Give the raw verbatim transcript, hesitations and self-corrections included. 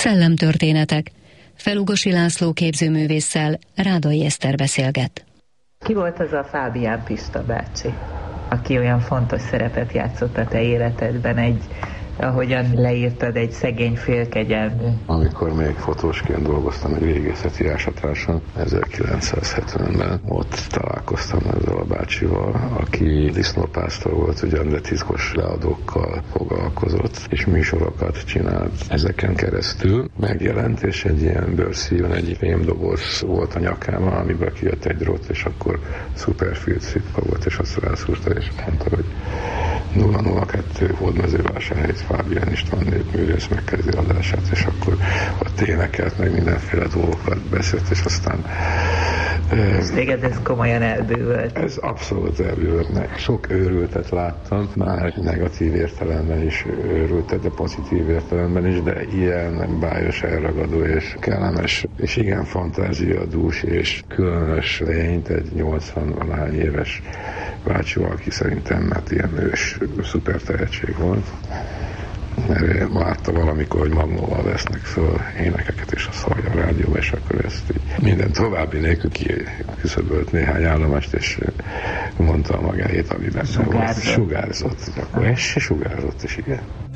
Szellemtörténetek. Felugosi László képzőművésszel Rádai Eszter beszélget. Ki volt az a Fábián Pista bácsi, aki olyan fontos szerepet játszott a te életedben, egy, ahogyan leírtad, egy szegény félkegyelmű? Amikor még fotósként dolgoztam egy régészeti ásatráson, ezerkilencszázhetvenben ott találkoztam ezzel a bácsival, aki disznópásztor volt, ugyan, de titkos leadókkal foglalkozott, és műsorokat csinált. Ezeken keresztül megjelent, és egy ilyen bőrszíjon egy fémdoboz volt a nyakában, amiből kijött egy drót, és akkor Superfield szitka volt, és azt rászúrta, és mondta, hogy nulla nulla kettő Hódmezővásárhely Fábián István népművész megkezdi adását, és akkor ott énekelt, meg mindenféle dolgokat beszélt, és aztán és téged ez komolyan elbűvölt? Ez abszolút elbűvölt. Sok őrültet láttam, már negatív értelemben is őrültet, de pozitív értelemben is, de ilyen bájos, elragadó és kellemes, és igen fantáziadús és különös lényt, egy nyolcvan-valahány éves bácsival, aki szerintem hát ilyen ős szuper tehetség volt. Mert látta valamikor, hogy magnóval vesznek föl énekeket, és azt hallja a rádióba, és akkor ezt így minden további nélkül kiküszöbölt néhány állomást, és mondta a magáét, amiben sugárzott. Sugárzott. Akkor és sugárzott, és igen.